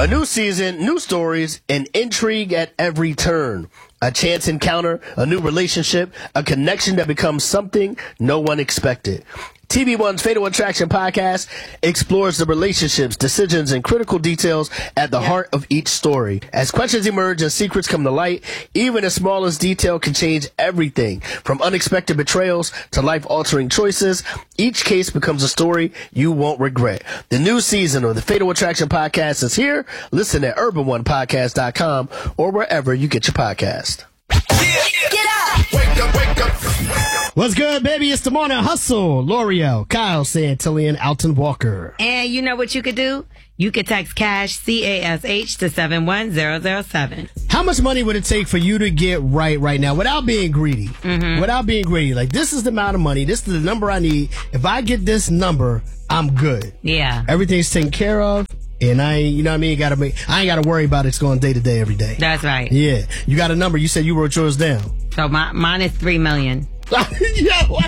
A new season, new stories, and intrigue at every turn. A chance encounter, a new relationship, a connection that becomes something no one expected. TV One's Fatal Attraction podcast explores the relationships, decisions, and critical details at the heart of each story. As questions emerge and secrets come to light, even the smallest detail can change everything. From unexpected betrayals to life-altering choices, each case becomes a story you won't regret. The new season of the Fatal Attraction podcast is here. Listen at urbanonepodcast.com or wherever you get your podcast. Get up! Wake up, wake up. What's good, baby? It's the Morning Hustle. L'Oreal, Kyle Santillan, Alton Walker. And you know what you could do? You could text CASH, CASH, to 71007. How much money would it take for you to get right now without being greedy? Without being greedy. Like, this is the amount of money. This is the number I need. If I get this number, I'm good. Yeah. Everything's taken care of. And I ain't, you know what I mean? I ain't got to worry about it. It's going day to day every day. That's right. Yeah. You got a number. You said you wrote yours down. So mine is $3 million. Yo, what?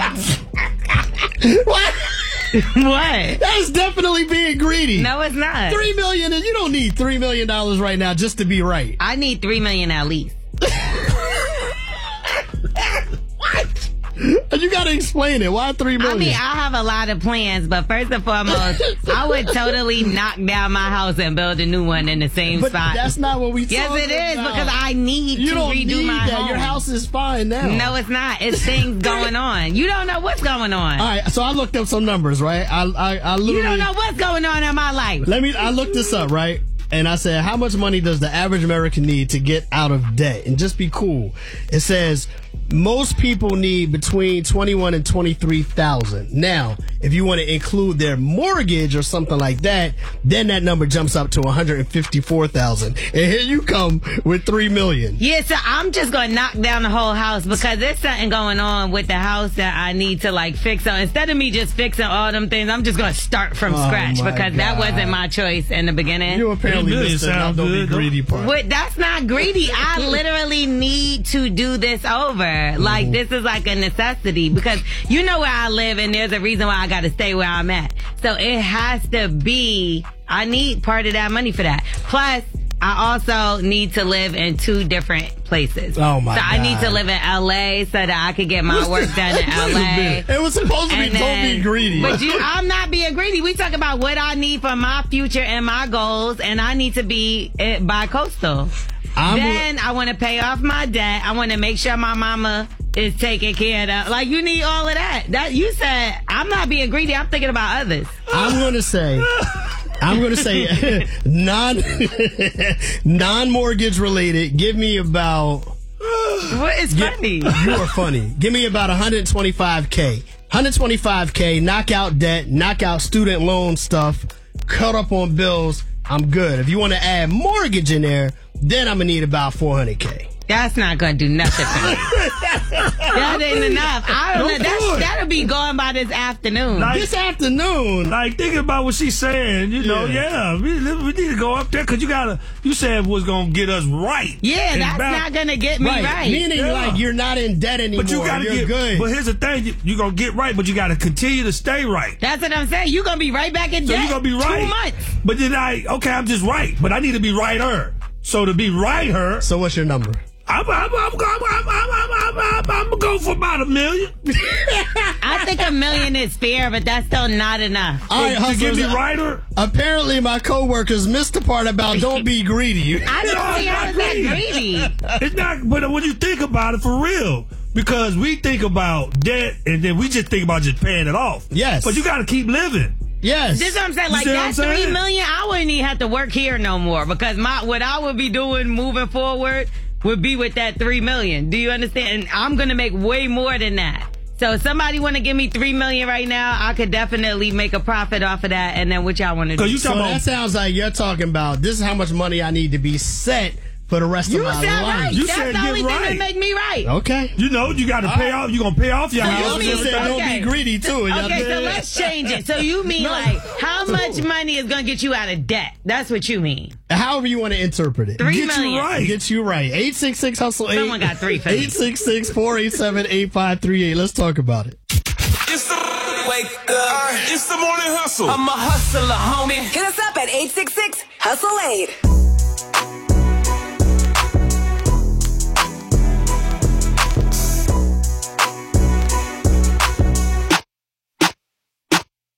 What? That's definitely being greedy. No, it's not. $3 million, and you don't need $3 million right now just to be right. I need $3 million at least. What? You gotta explain it. Why $3 million? I mean, I have a lot of plans, but first and foremost, I would totally knock down my house and build a new one in the same but spot. That's not what we talking about. Yes, it is, because I need you to don't redo need my that. home. Your house is fine now. No, it's not. It's things going on. You don't know what's going on. All right, so I looked up some numbers, right? I literally. You don't know what's going on in my life. I looked this up, right? And I said, how much money does the average American need to get out of debt and just be cool? It says most people need between $21,000 and $23,000. Now, if you want to include their mortgage or something like that, then that number jumps up to $154,000. And here you come with $3 million. Yeah, so I'm just going to knock down the whole house because there's something going on with the house that I need to like fix. So instead of me just fixing all them things, I'm just going to start from scratch because that wasn't my choice in the beginning. You apparently missed the don't be greedy part. But that's not greedy. I literally need to do this over. Like, this is like a necessity because you know where I live and there's a reason why I got to stay where I'm at. So it has to be, I need part of that money for that. Plus, I also need to live in 2 different places. Oh my God. I need to live in LA so that I could get my work done in LA. It was supposed to be don't be greedy. But I'm not being greedy. We talk about what I need for my future and my goals, and I need to be bi-coastal. Then I want to pay off my debt. I want to make sure my mama is taken care of. Like, you need all of that. That you said, I'm not being greedy. I'm thinking about others. I'm going to say non-mortgage related. Give me about. What is funny? You are funny. Give me about $125K. $125K. Knock out debt. Knock out student loan stuff. Cut up on bills. I'm good. If you want to add mortgage in there, then I'm gonna need about $400K. That's not gonna do nothing for me. That ain't enough. I don't know. That'll be going by this afternoon. This afternoon? Like, thinking about what she's saying, you know, we need to go up there because you said was gonna get us right. Yeah, that's not gonna get me right. Meaning, like, you're not in debt anymore. But you gotta get good. But here's the thing, you're gonna get right, but you gotta continue to stay right. That's what I'm saying. You're gonna be right back in debt. So you're gonna be right. 2 months. But then I'm just right, but I need to be righter. So to be righter. So what's your number? I'm gonna go for about $1 million. I think $1 million is fair, but that's still not enough. All right, to get me righter. Apparently, my coworkers missed the part about don't be greedy. I don't see how it's that greedy. It's not, but when you think about it for real, because we think about debt and then we just think about just paying it off. Yes, but you got to keep living. Yes. This is what I'm saying. Like, that $3 million, I wouldn't even have to work here no more because what I would be doing moving forward would be with that $3 million. Do you understand? And I'm going to make way more than that. So if somebody want to give me $3 million right now, I could definitely make a profit off of that. And then what y'all want to do? So that sounds like you're talking about this is how much money I need to be set for the rest of my life. Right. You That's said the get only right. thing that make me right. Okay. You know, you got to pay off. You're going to pay off your house. You said don't be greedy, too. Okay, so let's change it. So you mean like how much money is going to get you out of debt? That's what you mean. However you want to interpret it. $3 million. You right. Get you right. 866-HUSTLE. Someone got 3 for me. 866-487-8538. Let's talk about it. It's the wake up. It's the Morning Hustle. I'm a hustler, homie. Hit us up at 866 Hustle 8.